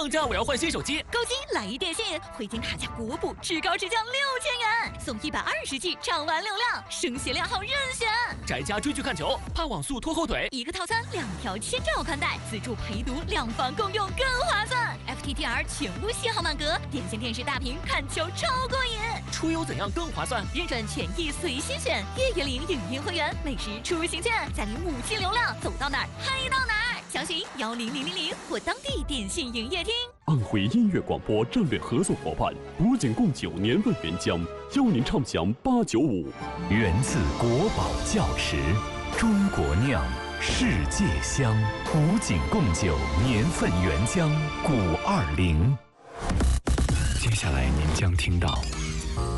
放假我要换新手机， 高金来一电信，汇金卡加国补，至高至降6000元，送120G 畅玩流量，升鞋量号任选。 宅家追剧看球，怕网速拖后腿， 一个套餐2条千兆宽带，自助陪读，2房共用更划算。FTTR 全屋信号满格，电信电视大屏看球超过瘾。 出游怎样更划算？ 认准权益随心选，月领影音会员，每时出行券，再领5G流量，走到哪儿嗨到哪儿。详询10000或当地电信营业厅。 安徽音乐广播战略合作伙伴古井贡酒年份原浆，邀您畅享895。 源自国宝窖池，中国酿，世界香。古井贡酒年份原浆520。接下来您将听到